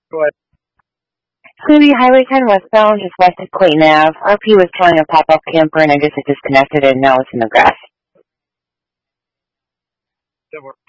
Go ahead. Clearly, Highway 10 westbound, just west of Clayton Ave. RP was towing a pop-up camper, and I guess it disconnected, and now it's in the grass. That works.